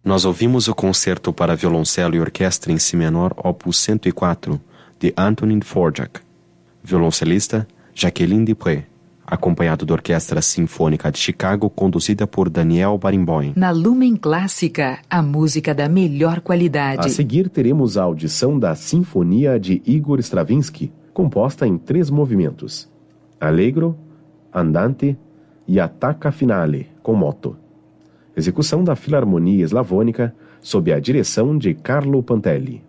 Nós ouvimos o concerto para violoncelo e orquestra em si menor, opus 104, de Antonin Dvorak. Violoncelista, Jacqueline Dupré, acompanhado da Orquestra Sinfônica de Chicago, conduzida por Daniel Barenboim. Na Lumen Clássica, a música da melhor qualidade. A seguir teremos a audição da Sinfonia de Igor Stravinsky, composta em 3 movimentos: Allegro, Andante e Attacca Finale, com moto. Execução da Filarmonia Eslavônica, sob a direção de Carlo Pantelli.